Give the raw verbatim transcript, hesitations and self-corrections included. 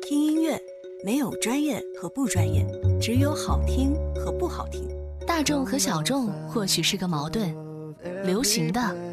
听音乐没有专业和不专业，只有好听和不好听。 大众和小众或许是个矛盾，流行的